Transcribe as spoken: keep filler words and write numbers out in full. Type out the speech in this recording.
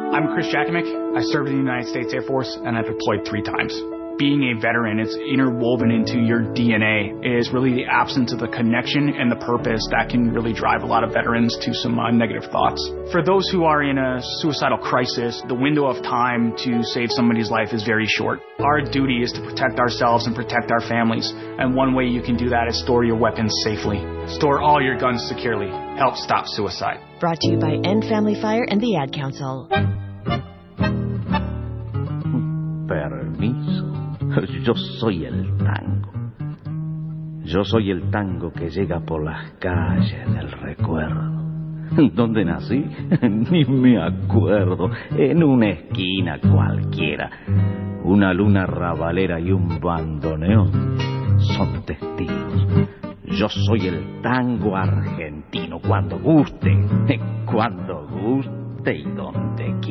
I'm Chris Jakimick. I served in the United States Air Force, and I deployed three times. Being a veteran, it's interwoven into your D N A. It is really the absence of the connection and the purpose that can really drive a lot of veterans to some uh, negative thoughts. For those who are in a suicidal crisis, the window of time to save somebody's life is very short. Our duty is to protect ourselves and protect our families, and one way you can do that is store your weapons safely. Store all your guns securely. Help stop suicide. Brought to you by End Family Fire and the Ad Council. Permiso. Yo soy el tango. Yo soy el tango que llega por las calles del recuerdo. ¿Dónde nací? Ni me acuerdo. En una esquina cualquiera. Una luna rabalera y un bandoneón son testigos. Yo soy el tango argentino cuando guste, cuando guste y donde quiera.